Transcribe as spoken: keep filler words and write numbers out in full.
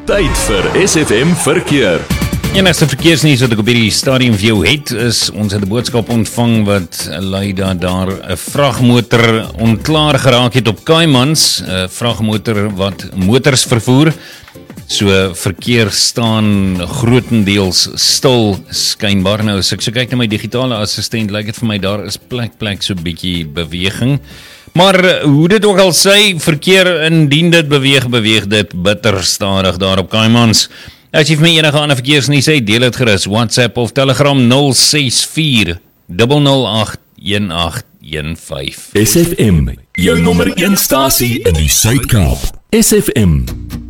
Tyd vir S F M Verkeer. Enigste verkeersnuus wat ek op hierdie stadium vir jou het, is ons het 'n boodskap ontvang wat lui dat daar 'n vragmotor onklaar geraak het op Kaimans, 'n vragmotor wat motors vervoer. So verkeer staan grootendeels stil skynbaar. Nou as ek so kyk na my digitale assistent, lyk dit vir my daar is plek plek so 'n bietjie beweging. Maar hoe dit ook al sê, verkeer indien dit beweeg, beweeg dit bitter stadig daar op Kaimans. As jy vir my enige ander verkeersnuus het, deel dit gerus WhatsApp of Telegram nul ses vier nul nul agt een agt een vyf. S F M, jou nommer een stasie in die Suid-Kaap. S F M.